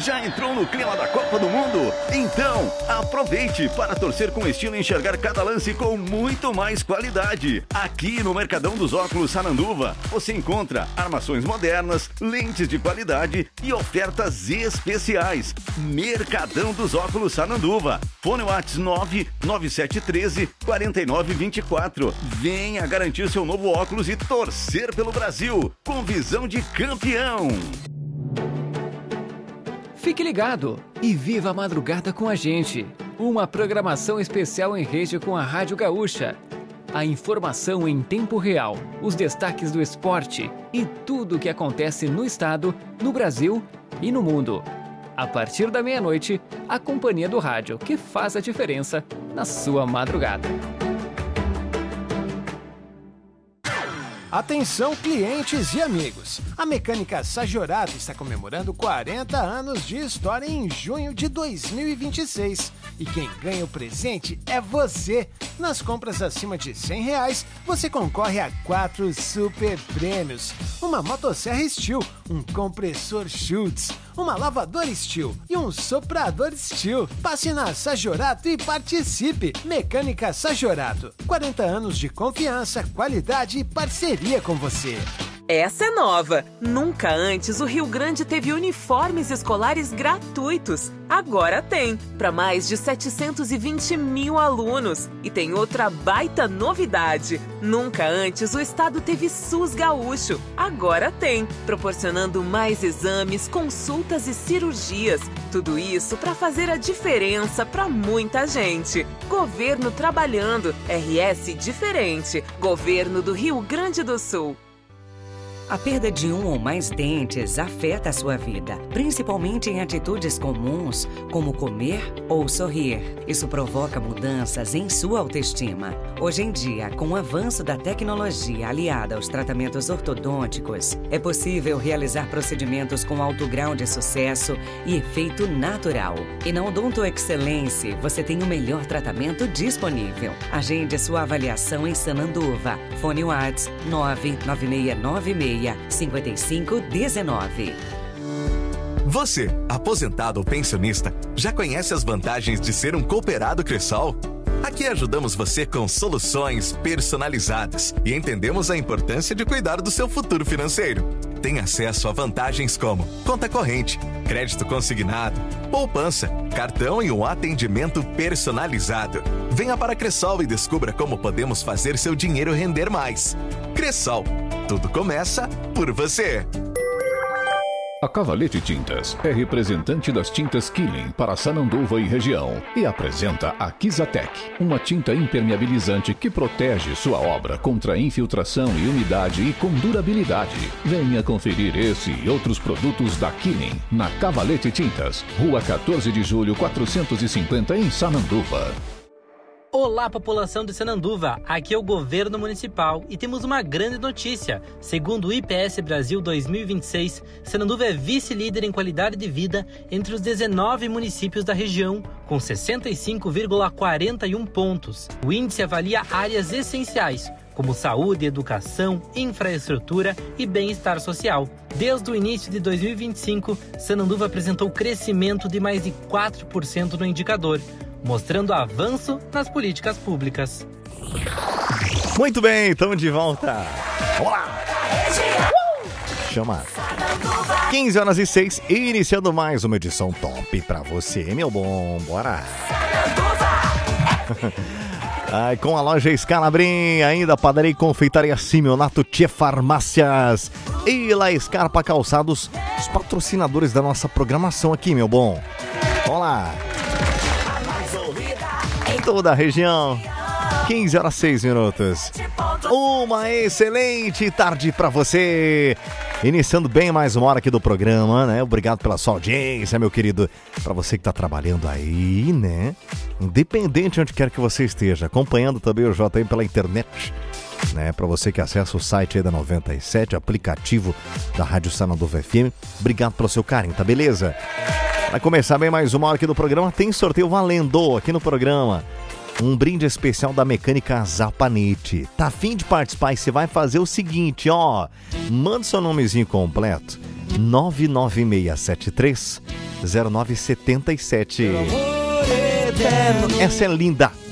Já entrou no clima da Copa do Mundo? Então, aproveite para torcer com estilo e enxergar cada lance com muito mais qualidade. Aqui no Mercadão dos Óculos Sananduva, você encontra armações modernas, lentes de qualidade e ofertas especiais. Mercadão dos Óculos Sananduva. Fone WhatsApp 99713-4924. Venha garantir seu novo óculos e torcer pelo Brasil, com visão de campeão. Fique ligado e viva a madrugada com a gente. Uma programação especial em rede com a Rádio Gaúcha. A informação em tempo real, os destaques do esporte e tudo o que acontece no estado, no Brasil e no mundo. A partir da meia-noite, a companhia do rádio que faz a diferença na sua madrugada. Atenção, clientes e amigos! A Mecânica Sajorato está comemorando 40 anos de história em junho de 2026. E quem ganha o presente é você! Nas compras acima de R$100, você concorre a 4 super prêmios. Uma motosserra Steel, um compressor Schultz, uma lavadora Steel e um soprador Steel. Passe na Sajorato e participe! Mecânica Sajorato, 40 anos de confiança, qualidade e parceria com você. Essa é nova. Nunca antes o Rio Grande teve uniformes escolares gratuitos. Agora tem, para mais de 720 mil alunos. E tem outra baita novidade. Nunca antes o estado teve SUS gaúcho. Agora tem, proporcionando mais exames, consultas e cirurgias. Tudo isso para fazer a diferença para muita gente. Governo trabalhando. RS diferente. Governo do Rio Grande do Sul. A perda de um ou mais dentes afeta a sua vida, principalmente em atitudes comuns, como comer ou sorrir. Isso provoca mudanças em sua autoestima. Hoje em dia, com o avanço da tecnologia aliada aos tratamentos ortodônticos, é possível realizar procedimentos com alto grau de sucesso e efeito natural. E na Odonto Excelência, você tem o melhor tratamento disponível. Agende sua avaliação em Sananduva. Fone WhatsApp 99696 5519. Você, aposentado ou pensionista, já conhece as vantagens de ser um cooperado Cressol? Aqui ajudamos você com soluções personalizadas e entendemos a importância de cuidar do seu futuro financeiro. Tem acesso a vantagens como conta corrente, crédito consignado, poupança, cartão e um atendimento personalizado. Venha para a Cressol e descubra como podemos fazer seu dinheiro render mais. Cressol, tudo começa por você. A Cavalete Tintas é representante das tintas Killing para Sananduva e região e apresenta a Kizatec, uma tinta impermeabilizante que protege sua obra contra infiltração e umidade e com durabilidade. Venha conferir esse e outros produtos da Killing na Cavalete Tintas, Rua 14 de Julho 450 em Sananduva. Olá, população de Sananduva, aqui é o Governo Municipal e temos uma grande notícia. Segundo o IPS Brasil 2026, Sananduva é vice-líder em qualidade de vida entre os 19 municípios da região, com 65,41 pontos. O índice avalia áreas essenciais, como saúde, educação, infraestrutura e bem-estar social. Desde o início de 2025, Sananduva apresentou crescimento de mais de 4% no indicador, mostrando avanço nas políticas públicas. Muito bem, estamos de volta. Vamos lá. Chama. 15h06, iniciando mais uma edição top pra você, meu bom. Bora. Ai, com a loja Scalabrim, ainda Padaria e Confeitaria Simeonato, Tia Farmácias e La Scarpa Calçados, os patrocinadores da nossa programação aqui, meu bom. Vamos lá. Em toda a região, 15h06. Uma excelente tarde pra você. Iniciando bem mais uma hora aqui do programa, né? Obrigado pela sua audiência, meu querido. Pra você que tá trabalhando aí, né? Independente de onde quer que você esteja, acompanhando também o JM pela internet, né? Pra você que acessa o site aí da 97, aplicativo da Rádio Sananduva FM. Obrigado pelo seu carinho, tá beleza? Vai começar bem mais uma hora aqui do programa. Tem sorteio valendo aqui no programa. Um brinde especial da Mecânica Zapanete. Tá afim de participar? E você vai fazer o seguinte, ó. Manda seu nomezinho completo. 99673 0977. Essa é linda.